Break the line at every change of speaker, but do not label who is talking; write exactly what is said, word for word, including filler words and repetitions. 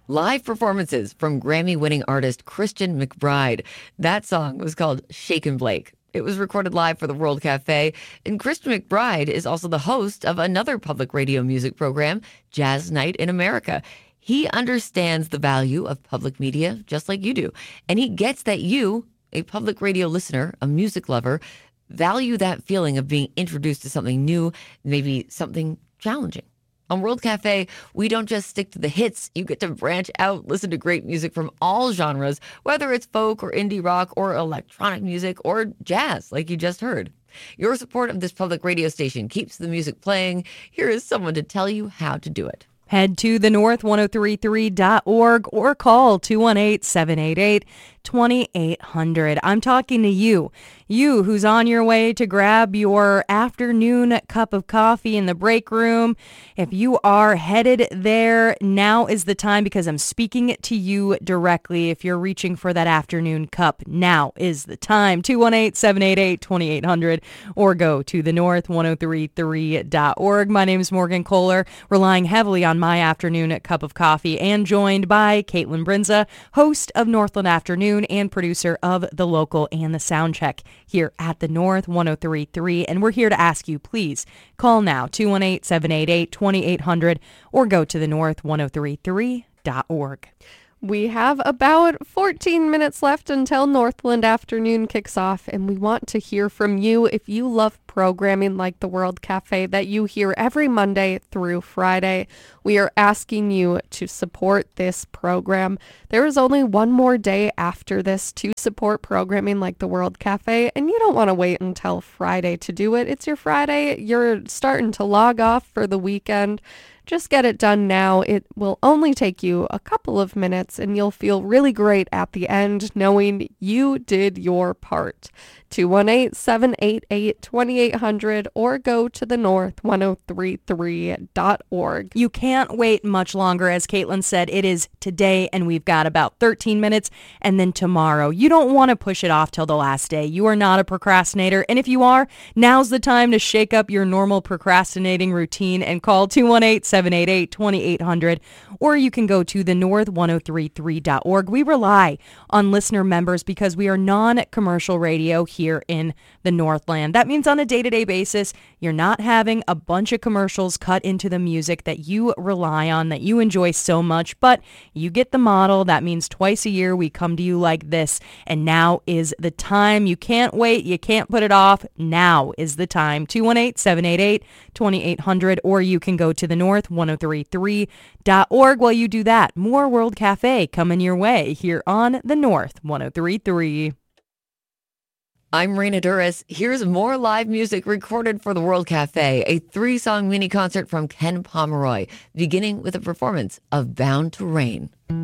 Live performances from Grammy-winning artist Christian McBride. That song was called Shake and Blake. It was recorded live for the World Cafe, and Christian McBride is also the host of another public radio music program, Jazz Night in America. He understands the value of public media just like you do, and he gets that you, a public radio listener, a music lover, value that feeling of being introduced to something new, maybe something challenging. On World Cafe, we don't just stick to the hits. You get to branch out, listen to great music from all genres, whether it's folk or indie rock or electronic music or jazz, like you just heard. Your support of this public radio station keeps the music playing. Here is someone to tell you how to do it.
Head to the north ten thirty-three dot org or call two one eight, seven eight eight, two eight hundred. I'm talking to you, you who's on your way to grab your afternoon cup of coffee in the break room. If you are headed there, now is the time, because I'm speaking to you directly. If you're reaching for that afternoon cup, now is the time. two one eight, seven eight eight, two eight hundred or go to the north ten thirty-three dot org. My name is Morgan Kohler, relying heavily on my afternoon cup of coffee, and joined by Caitlin Brinza, host of Northland Afternoon and producer of The Local and The Soundcheck here at the North ten thirty-three. And we're here to ask you, please call now, two one eight, seven eight eight, two eight hundred or go to the north ten thirty-three dot org.
We have about fourteen minutes left until Northland Afternoon kicks off, and we want to hear from you if you love programming like the World Cafe that you hear every Monday through Friday. We are asking you to support this program. There is only one more day after this to support programming like the World Cafe, and you don't want to wait until Friday to do it. It's your Friday. You're starting to log off for the weekend. Just get it done now. It will only take you a couple of minutes, and you'll feel really great at the end knowing you did your part. two one eight, seven eight eight, two eight hundred or go to the north ten thirty-three dot org.
You can't wait much longer. As Caitlin said, it is today, and we've got about thirteen minutes, and then tomorrow. You don't want to push it off till the last day. You are not a procrastinator, and if you are, now's the time to shake up your normal procrastinating routine and call two one eight, seven eight eight, two eight hundred, or you can go to the north ten thirty-three dot org. We rely on listener members because we are non-commercial radio here in the Northland. That means on a day-to-day basis, you're not having a bunch of commercials cut into the music that you rely on, that you enjoy so much, but you get the model. That means twice a year we come to you like this, and now is the time. You can't wait. You can't put it off. Now is the time. two one eight, seven eight eight, two eight hundred, or you can go to the north ten thirty-three dot org. While you do that, more World Cafe coming your way here on the North ten thirty-three.
I'm Raina Duras. Here's more live music recorded for the World Cafe, a three-song mini concert from Ken Pomeroy, beginning with a performance of Bound to Rain.